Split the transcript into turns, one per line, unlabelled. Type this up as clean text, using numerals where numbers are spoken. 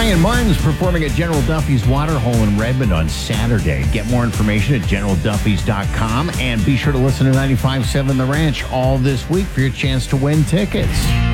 Brian Martin's performing at General Duffy's Waterhole in Redmond on Saturday. Get more information at generalduffys.com and be sure to listen to 95.7 The Ranch all this week for your chance to win tickets.